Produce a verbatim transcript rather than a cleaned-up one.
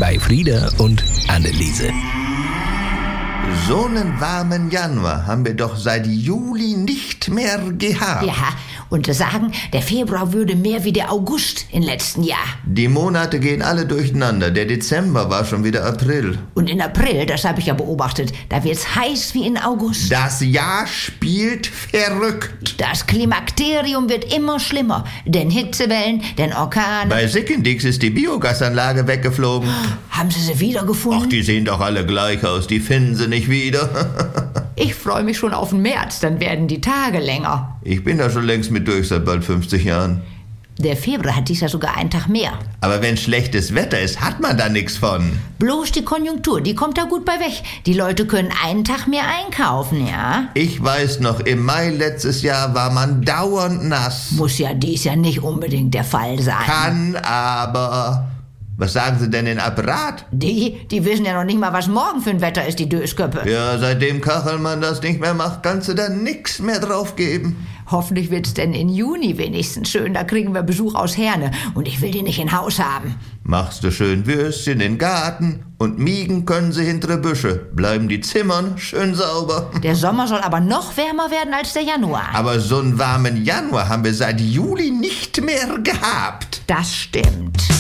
bei Frieda und Anneliese. So einen warmen Januar haben wir doch seit Juli nicht mehr gehabt. Ja, und zu sagen, der Februar würde mehr wie der August im letzten Jahr. Die Monate gehen alle durcheinander. Der Dezember war schon wieder April. Und in April, das habe ich ja beobachtet, da wird's heiß wie in August. Das Jahr spielt verrückt. Das Klimakterium wird immer schlimmer. Denn Hitzewellen, denn Orkane. Bei Sickendix ist die Biogasanlage weggeflogen. Haben Sie sie wiedergefunden? Ach, die sehen doch alle gleich aus. Die finden sie nicht wieder. Ich freue mich schon auf den März, dann werden die Tage länger. Ich bin da schon längst mit durch, seit bald fünfzig Jahren. Der Februar hat dies Jahr sogar einen Tag mehr. Aber wenn schlechtes Wetter ist, hat man da nichts von. Bloß die Konjunktur, die kommt da gut bei weg. Die Leute können einen Tag mehr einkaufen, ja? Ich weiß noch, im Mai letztes Jahr war man dauernd nass. Muss ja dies Jahr nicht unbedingt der Fall sein. Kann aber... Was sagen Sie denn in Apparat? Die, die wissen ja noch nicht mal, was morgen für ein Wetter ist, die Dösköppe. Ja, seitdem Kachelmann das nicht mehr macht, kannst du da nix mehr drauf geben. Hoffentlich wird's denn in Juni wenigstens schön, da kriegen wir Besuch aus Herne und ich will die nicht in Haus haben. Machst du schön Würstchen in den Garten und miegen können sie hintere Büsche. Bleiben die Zimmern schön sauber. Der Sommer soll aber noch wärmer werden als der Januar. Aber so einen warmen Januar haben wir seit Juli nicht mehr gehabt. Das stimmt.